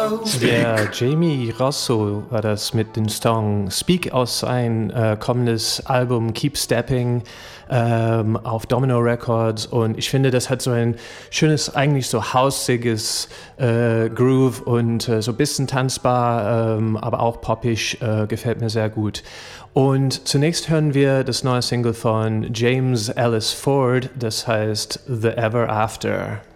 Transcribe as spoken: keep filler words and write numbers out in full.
Ja, Jamie Rosso war das mit dem Song Speak aus sein äh, kommendes Album Keep Stepping ähm, auf Domino Records, und ich finde, das hat so ein schönes, eigentlich so hausiges äh, Groove und äh, so ein bisschen tanzbar, ähm, aber auch poppig, äh, gefällt mir sehr gut. Und zunächst hören wir das neue Single von James Ellis Ford, das heißt The Ever After.